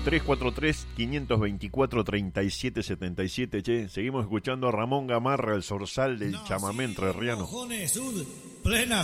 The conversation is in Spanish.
343-524-3777. Che, seguimos escuchando a Ramón Gamarra, el zorzal del chamamé entrerriano. Plena